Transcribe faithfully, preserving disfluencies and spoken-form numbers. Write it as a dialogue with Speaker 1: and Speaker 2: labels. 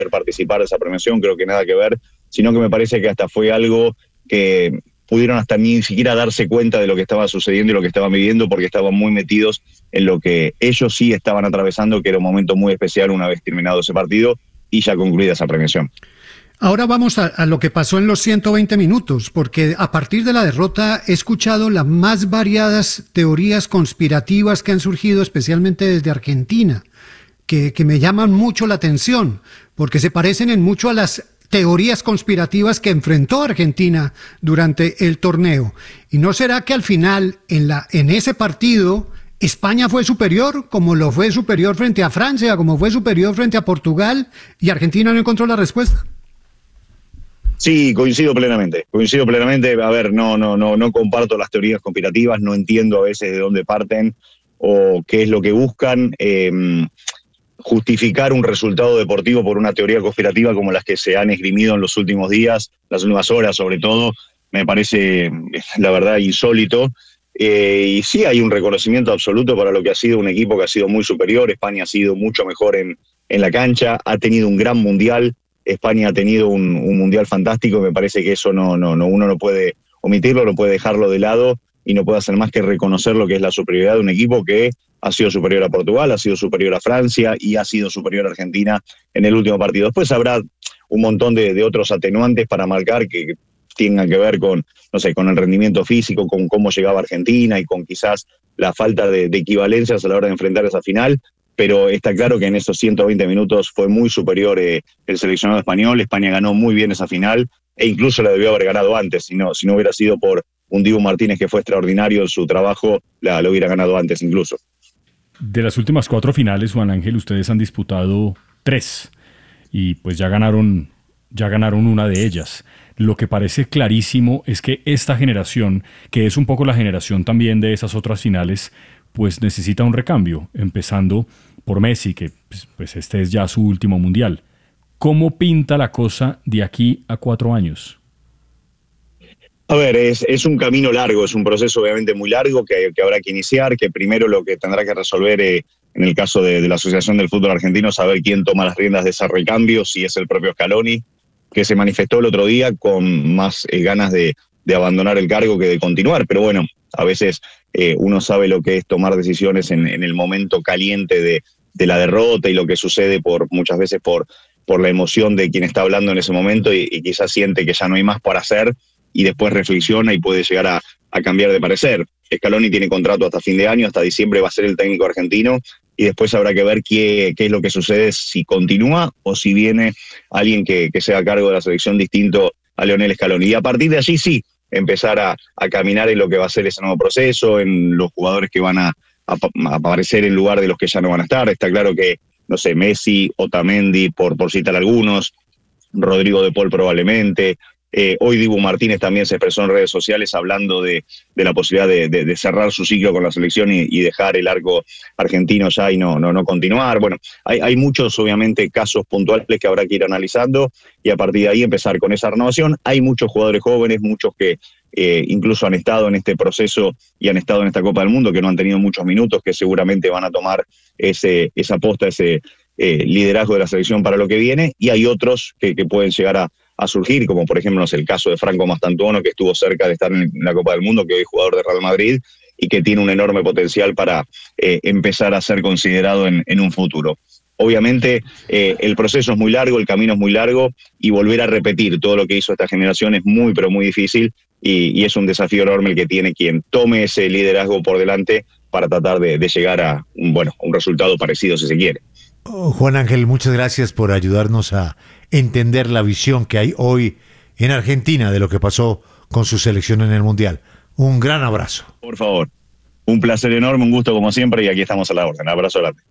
Speaker 1: participar de esa premiación, creo que nada que ver, sino que me parece que hasta fue algo que pudieron hasta ni siquiera darse cuenta de lo que estaba sucediendo y lo que estaban viviendo, porque estaban muy metidos en lo que ellos sí estaban atravesando, que era un momento muy especial una vez terminado ese partido y ya concluida esa premiación.
Speaker 2: Ahora vamos a, a lo que pasó en los ciento veinte minutos, porque a partir de la derrota he escuchado las más variadas teorías conspirativas que han surgido, especialmente desde Argentina, que, que me llaman mucho la atención, porque se parecen en mucho a las teorías conspirativas que enfrentó Argentina durante el torneo. ¿Y no será que al final, en, la, en ese partido, España fue superior, como lo fue superior frente a Francia, como fue superior frente a Portugal, y Argentina no encontró la respuesta?
Speaker 1: Sí, coincido plenamente, coincido plenamente. A ver, no, no, no, no comparto las teorías conspirativas, no entiendo a veces de dónde parten o qué es lo que buscan. Eh, justificar un resultado deportivo por una teoría conspirativa como las que se han esgrimido en los últimos días, las últimas horas sobre todo, me parece, la verdad, insólito. Eh, y sí hay un reconocimiento absoluto para lo que ha sido un equipo que ha sido muy superior. España ha sido mucho mejor en, en la cancha, ha tenido un gran mundial. España ha tenido un, un mundial fantástico y me parece que eso no, no, no, uno no puede omitirlo, no puede dejarlo de lado y no puede hacer más que reconocer lo que es la superioridad de un equipo que ha sido superior a Portugal, ha sido superior a Francia y ha sido superior a Argentina en el último partido. Después habrá un montón de, de otros atenuantes para marcar que tengan que ver con, no sé, con el rendimiento físico, con cómo llegaba Argentina y con quizás la falta de, de equivalencias a la hora de enfrentar esa final. Pero está claro que en esos ciento veinte minutos fue muy superior eh, el seleccionado español. España ganó muy bien esa final e incluso la debió haber ganado antes. Si no, si no hubiera sido por un Dibu Martínez que fue extraordinario en su trabajo, la, la hubiera ganado antes incluso.
Speaker 3: De las últimas cuatro finales, Juan Ángel, ustedes han disputado tres y pues ya ganaron, ya ganaron una de ellas. Lo que parece clarísimo es que esta generación, que es un poco la generación también de esas otras finales, pues necesita un recambio, empezando por Messi, que pues este es ya su último mundial. ¿Cómo pinta la cosa de aquí a cuatro años?
Speaker 1: A ver, es, es un camino largo, es un proceso obviamente muy largo que, que habrá que iniciar, que primero lo que tendrá que resolver eh, en el caso de, de la Asociación del Fútbol Argentino es saber quién toma las riendas de ese recambio, si es el propio Scaloni, que se manifestó el otro día con más eh, ganas de, de abandonar el cargo que de continuar, pero bueno, a veces eh, uno sabe lo que es tomar decisiones en, en el momento caliente de, de la derrota y lo que sucede por muchas veces por, por la emoción de quien está hablando en ese momento y, y quizás siente que ya no hay más para hacer y después reflexiona y puede llegar a, a cambiar de parecer. Scaloni tiene contrato hasta fin de año, hasta diciembre va a ser el técnico argentino y después habrá que ver qué, qué es lo que sucede, si continúa o si viene alguien que, que sea a cargo de la selección distinto a Lionel Scaloni. Y a partir de allí sí, empezar a, a caminar en lo que va a ser ese nuevo proceso, en los jugadores que van a, a, a aparecer en lugar de los que ya no van a estar. Está claro que, no sé, Messi, Otamendi, por, por citar algunos, Rodrigo de Paul probablemente. Eh, hoy Dibu Martínez también se expresó en redes sociales hablando de, de la posibilidad de, de, de cerrar su ciclo con la selección y, y dejar el arco argentino ya y no, no, no continuar. Bueno, hay, hay muchos obviamente casos puntuales que habrá que ir analizando y a partir de ahí empezar con esa renovación. Hay muchos jugadores jóvenes, muchos que eh, incluso han estado en este proceso y han estado en esta Copa del Mundo, que no han tenido muchos minutos, que seguramente van a tomar ese, esa posta, ese eh, liderazgo de la selección para lo que viene, y hay otros que, que pueden llegar a a surgir, como por ejemplo es el caso de Franco Mastantuono, que estuvo cerca de estar en la Copa del Mundo, que hoy es jugador de Real Madrid y que tiene un enorme potencial para eh, empezar a ser considerado en, en un futuro. Obviamente eh, el proceso es muy largo, el camino es muy largo y volver a repetir todo lo que hizo esta generación es muy pero muy difícil y, y es un desafío enorme el que tiene quien tome ese liderazgo por delante para tratar de, de llegar a un, bueno, un resultado parecido si se quiere.
Speaker 4: Oh, Juan Ángel, muchas gracias por ayudarnos a entender la visión que hay hoy en Argentina de lo que pasó con su selección en el Mundial. Un gran abrazo.
Speaker 1: Por favor, un placer enorme, un gusto como siempre y aquí estamos a la orden. Abrazo grande.